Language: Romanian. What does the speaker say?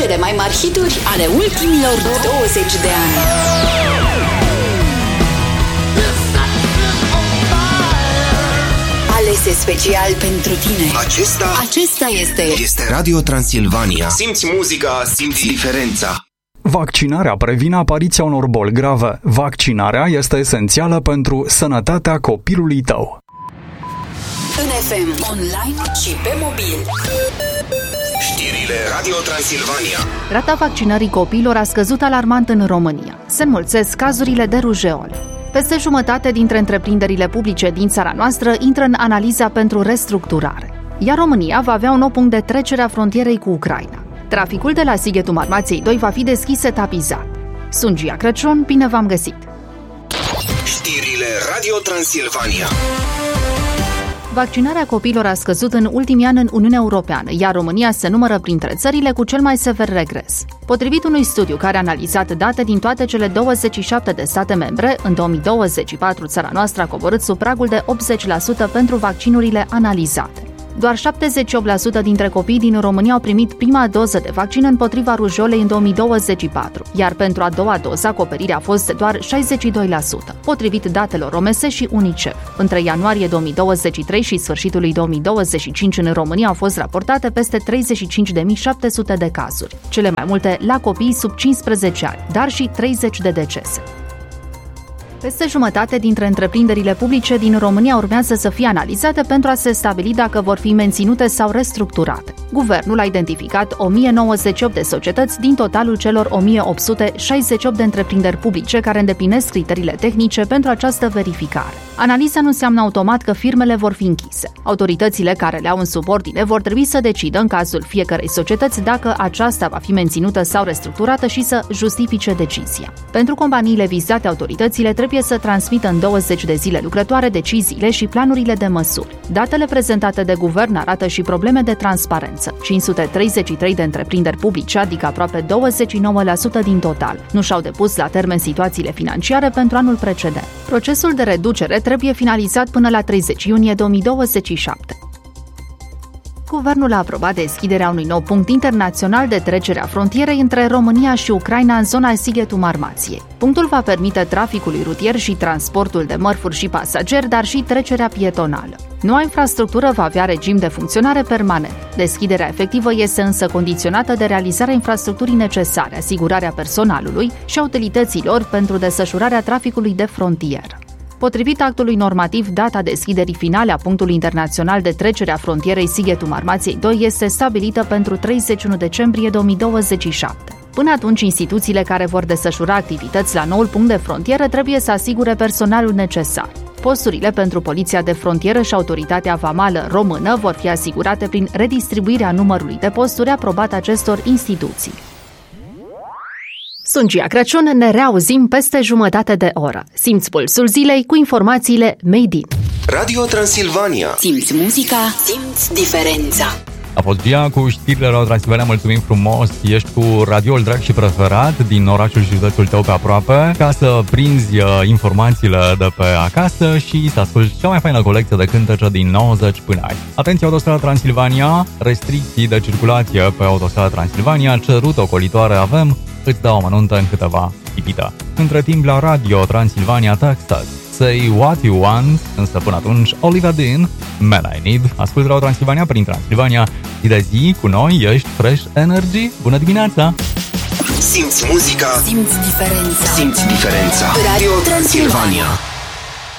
cele mai mari hituri ale ultimilor 20 de ani. Alese special pentru tine. Acesta este Radio Transilvania. Simți muzica, simți diferența. Vaccinarea previne apariția unor boli grave. Vaccinarea este esențială pentru sănătatea copilului tău. În FM, online și pe mobil. Știrile Radio Transilvania. Rata vaccinării copiilor a scăzut alarmant în România. Se înmulțesc cazurile de rujeolă. Peste jumătate dintre întreprinderile publice din țara noastră intră în analiza pentru restructurare. Iar România va avea un nou punct de trecere a frontierei cu Ucraina. Traficul de la Sighetul Marmației 2 va fi deschis etapizat. Sunt Gia Crăciun, bine v-am găsit! Știrile Radio Transilvania. Vaccinarea copiilor a scăzut în ultimii ani în Uniunea Europeană, iar România se numără printre țările cu cel mai sever regres. Potrivit unui studiu care a analizat date din toate cele 27 de state membre, în 2024 țara noastră a coborât sub pragul de 80% pentru vaccinurile analizate. Doar 78% dintre copiii din România au primit prima doză de vaccin împotriva rujeolei în 2024, iar pentru a doua doză acoperirea a fost doar 62%, potrivit datelor OMS și UNICEF. Între ianuarie 2023 și sfârșitul lui 2025 în România au fost raportate peste 35.700 de cazuri, cele mai multe la copii sub 15 ani, dar și 30 de decese. Peste jumătate dintre întreprinderile publice din România urmează să fie analizate pentru a se stabili dacă vor fi menținute sau restructurate. Guvernul a identificat 1098 de societăți din totalul celor 1868 de întreprinderi publice care îndeplinesc criteriile tehnice pentru această verificare. Analiza nu înseamnă automat că firmele vor fi închise. Autoritățile care le au în subordine vor trebui să decidă în cazul fiecărei societăți dacă aceasta va fi menținută sau restructurată și să justifice decizia. Pentru companiile vizate, autoritățile trebuie să transmită în 20 de zile lucrătoare deciziile și planurile de măsuri. Datele prezentate de guvern arată și probleme de transparență. 533 de întreprinderi publice, adică aproape 29% din total, nu și-au depus la termen situațiile financiare pentru anul precedent. Procesul de reducere trebuie finalizat până la 30 iunie 2027. Guvernul a aprobat deschiderea unui nou punct internațional de trecere a frontierei între România și Ucraina în zona Sighetul Marmației. Punctul va permite traficului rutier și transportul de mărfuri și pasageri, dar și trecerea pietonală. Noua infrastructură va avea regim de funcționare permanent. Deschiderea efectivă este însă condiționată de realizarea infrastructurii necesare, asigurarea personalului și a utilităților pentru desfășurarea traficului de frontieră. Potrivit actului normativ, data deschiderii finale a punctului internațional de trecere a frontierei Sighetul Marmației 2 este stabilită pentru 31 decembrie 2027. Până atunci, instituțiile care vor desfășura activități la noul punct de frontieră trebuie să asigure personalul necesar. Posturile pentru Poliția de Frontieră și Autoritatea Vamală Română vor fi asigurate prin redistribuirea numărului de posturi aprobat acestor instituții. Sunt Gia Crăciun, ne reauzim peste jumătate de oră. Simți pulsul zilei cu informațiile Made in. Radio Transilvania. Simți muzica, simți diferența. A fost Gia cu știrile Radio Transilvania, mulțumim frumos. Ești cu radioul drag și preferat din orașul și județul tău pe aproape, ca să prinzi informațiile de pe acasă și să asculti cea mai faină colecție de cântece din 90 până aici. Atenție, Autostrada Transilvania, restricții de circulație pe Autostrada Transilvania, cerut ocolitoare avem, îți dau amănunte în câteva chipite. Între timp la Radio Transilvania Texas, Say What You Want, însă până atunci Olivia Dean, Man I Need. Ascultă Radio Transilvania prin Transilvania, zi de zi cu noi, ești Fresh Energy. Bună dimineața! Simți muzica, simți diferența. Simți diferența. Radio Transilvania.